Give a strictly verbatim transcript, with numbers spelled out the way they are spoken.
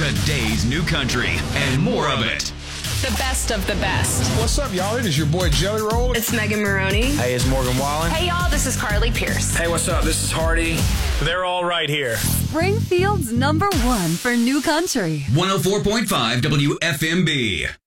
Today's new country and more of it. The best of the best. What's up, y'all? It is your boy Jelly Roll. It's Megan Maroney. Hey, it's Morgan Wallen. Hey, y'all, this is Carly Pierce. Hey, what's up? This is Hardy. They're all right here. Springfield's number one for new country. one oh four point five W F M B.